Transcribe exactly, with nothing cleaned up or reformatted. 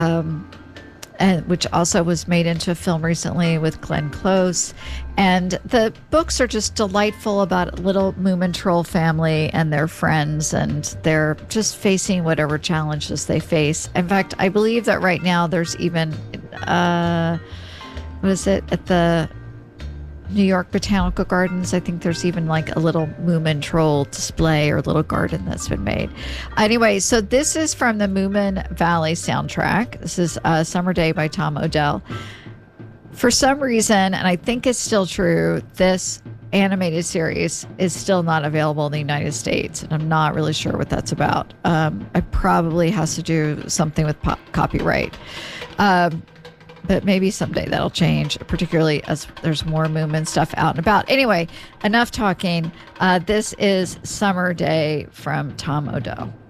um, and which also was made into a film recently with Glenn Close. And the books are just delightful about a little Moomin troll family and their friends, and they're just facing whatever challenges they face. In fact, I believe that right now there's even, uh, what is it, at the New York Botanical Gardens, I think there's even like a little Moomin troll display or little garden that's been made. Anyway, so this is from the Moomin Valley soundtrack. This is uh, Summer Day by Tom Odell. For some reason, and I think it's still true, this animated series is still not available in the United States, and I'm not really sure what that's about. Um, it probably has to do something with pop- copyright. Um, But maybe someday that'll change, particularly as there's more Moomin stuff out and about. Anyway, enough talking. Uh, this is Summer Day from Tom Odell.